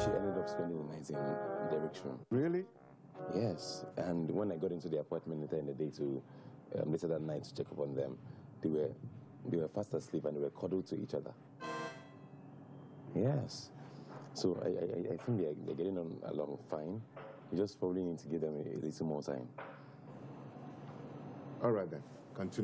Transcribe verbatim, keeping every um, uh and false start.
She ended up spending the night in Derek's room. Really? Yes, and when I got into the apartment later in the day to, um, later that night to check up on them, they were, they were fast asleep and they were cuddled to each other. Yes. So I, I, I think they're, they're getting on along fine. You just probably need to give them a, a little more time. All right then, continue.